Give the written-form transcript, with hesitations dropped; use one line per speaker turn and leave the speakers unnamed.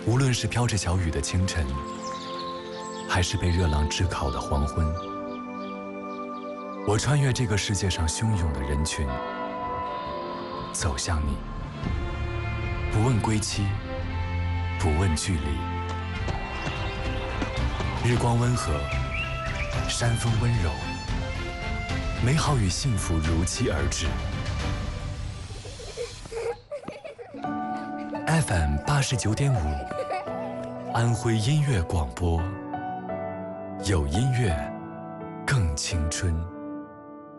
无论是飘着小雨的清晨，还是被热浪炙烤的黄昏，我穿越这个世界上汹涌的人群，走向你，不问归期，不问距离。日光温和，山风温柔，美好与幸福如期而至。FM 89.5，安徽音乐广播，有音乐更青春。